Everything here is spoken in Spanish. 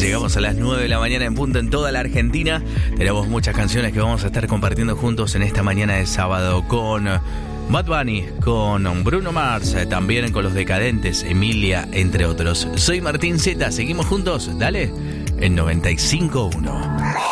Llegamos a las 9 de la mañana en punto en toda la Argentina. Tenemos muchas canciones que vamos a estar compartiendo juntos en esta mañana de sábado con Bad Bunny, con Bruno Mars, también con Los Decadentes, Emilia, entre otros. Soy Martín Zeta, seguimos juntos, dale, en 95.1.